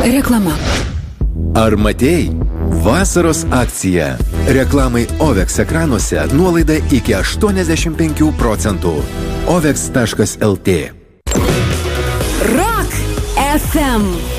Reklama. Ar matei? Vasaros akcija. Reklamai OVEX ekranuose nuolaida iki 85%. OVEX.lt. Rock FM.